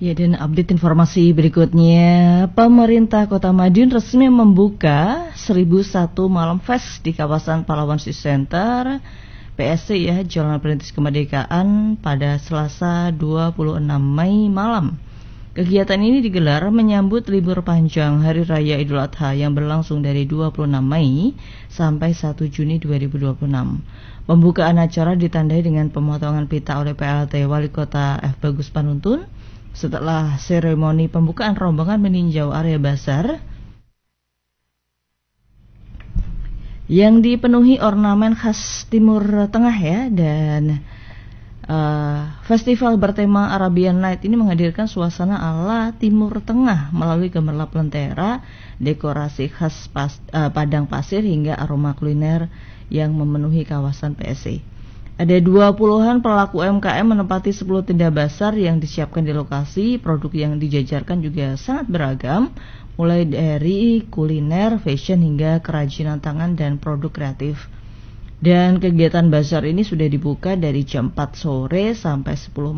Ya, dan update informasi berikutnya, pemerintah Kota Madiun resmi membuka 1001 Malam Fest di kawasan Pahlawan Center PSC ya, Jalan Perintis Kemerdekaan pada Selasa 26 Mei malam. Kegiatan ini digelar menyambut libur panjang Hari Raya Idul Adha yang berlangsung dari 26 Mei sampai 1 Juni 2026. Pembukaan acara ditandai dengan pemotongan pita oleh PLT Wali Kota F. Bagus Panuntun. Setelah seremoni pembukaan, rombongan meninjau area bazar yang dipenuhi ornamen khas Timur Tengah ya, dan festival bertema Arabian Night ini menghadirkan suasana ala Timur Tengah melalui gemerlap lentera, dekorasi khas padang pasir hingga aroma kuliner yang memenuhi kawasan PSC. Ada 20-an pelaku UMKM menempati 10 tenda bazar yang disiapkan di lokasi. Produk yang dijajarkan juga sangat beragam, mulai dari kuliner, fashion hingga kerajinan tangan dan produk kreatif. Dan kegiatan bazar ini sudah dibuka dari jam 4 sore sampai 10